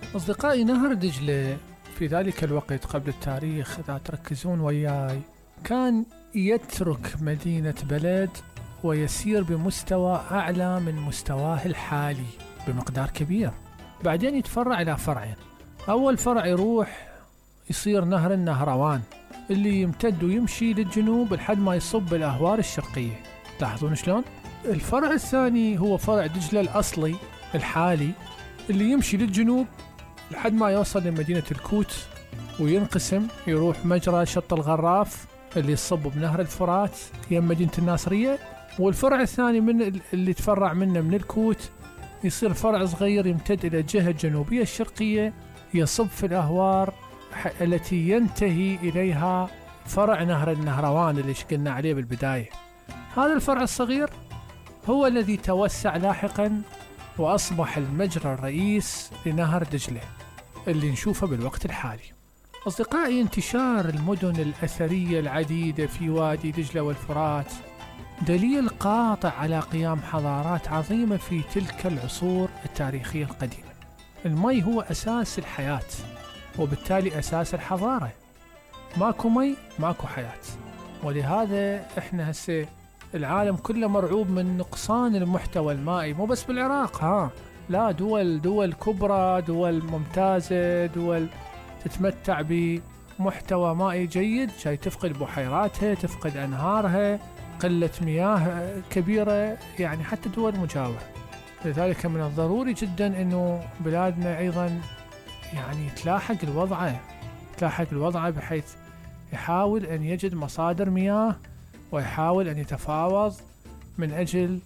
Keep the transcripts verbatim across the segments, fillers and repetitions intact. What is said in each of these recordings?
أصدقائي، نهر دجلة في ذلك الوقت قبل التاريخ إذا تركزون وياي كان يترك مدينة بلد ويسير بمستوى أعلى من مستواه الحالي بمقدار كبير. بعدين يتفرع إلى فرعين. أول فرع يروح يصير نهر النهروان اللي يمتد ويمشي للجنوب لحد ما يصب بالأهوار الشرقية. لاحظون شلون؟ الفرع الثاني هو فرع دجلة الأصلي الحالي اللي يمشي للجنوب لحد ما يوصل لمدينة الكوت وينقسم، يروح مجرى شط الغراف اللي يصب بنهر الفرات يم مدينة الناصرية. والفرع الثاني من اللي تفرع منه من الكوت يصير فرع صغير يمتد إلى الجهة الجنوبية الشرقية، يصب في الأهوار التي ينتهي إليها فرع نهر النهروان اللي قلنا عليه بالبداية. هذا الفرع الصغير هو الذي توسع لاحقا وأصبح المجرى الرئيس لنهر دجلة اللي نشوفه بالوقت الحالي. أصدقائي، انتشار المدن الأثرية العديدة في وادي دجلة والفرات دليل قاطع على قيام حضارات عظيمة في تلك العصور التاريخية القديمة. المي هو أساس الحياة وبالتالي أساس الحضارة. ماكو مي ماكو حياة، ولهذا إحنا هسه العالم كله مرعوب من نقصان المحتوى المائي، مو بس بالعراق، ها لا، دول دول كبرى، دول ممتازة، دول تتمتع بمحتوى مائي جيد، جاي تفقد بحيراتها، تفقد أنهارها، قلة مياه كبيرة، يعني حتى دول مجاورة. لذلك من الضروري جدا أنه بلادنا أيضا يعني تلاحق الوضع تلاحق الوضع بحيث يحاول أن يجد مصادر مياه ويحاول أن يتفاوض من أجل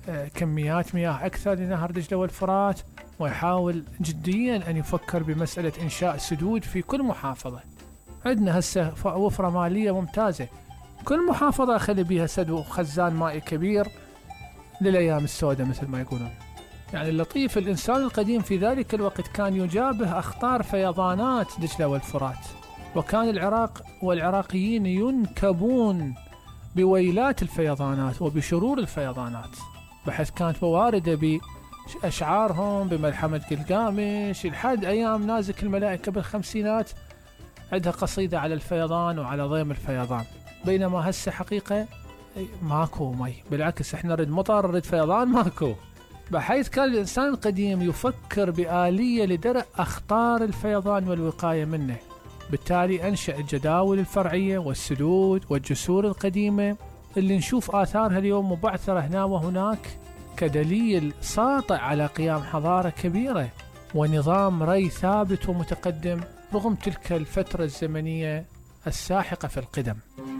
كميات مياه أكثر لنهر دجلة والفرات، ويحاول جديا أن يفكر بمسألة إنشاء سدود في كل محافظة. عندنا هسه وفرة مالية ممتازة، كل محافظة خلي بيها سد وخزان مائي كبير للأيام السوداء مثل ما يقولون. يعني اللطيف، الإنسان القديم في ذلك الوقت كان يجابه أخطار فيضانات دجلة والفرات، وكان العراق والعراقيين ينكبون بويلات الفيضانات وبشرور الفيضانات، بحيث كانت مواردة بأشعارهم بملحمة قلقامش لحد أيام نازك الملائكة بالخمسينات عندها قصيدة على الفيضان وعلى ضيم الفيضان. بينما هسه حقيقة ماكو مي، بالعكس احنا نريد مطر، نريد فيضان، ماكو. بحيث كان الإنسان القديم يفكر بآلية لدرء أخطار الفيضان والوقاية منه. بالتالي أنشأ الجداول الفرعية والسدود والجسور القديمة اللي نشوف آثارها اليوم مبعثرة هنا وهناك كدليل ساطع على قيام حضارة كبيرة ونظام ري ثابت ومتقدم رغم تلك الفترة الزمنية الساحقة في القدم.